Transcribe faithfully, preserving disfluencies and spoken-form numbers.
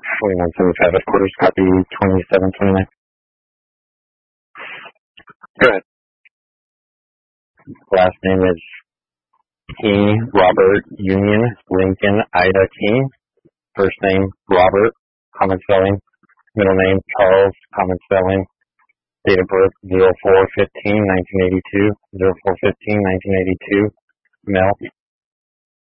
forty-one seventy-five at quarters, copy twenty-seven twenty-nine. Go ahead. Last name is King, Robert, Union, Lincoln, Ida, King. First name, Robert, common spelling. Middle name, Charles, common spelling. Date of birth, zero four fifteen nineteen eighty-two. zero four fifteen nineteen eighty-two. Male.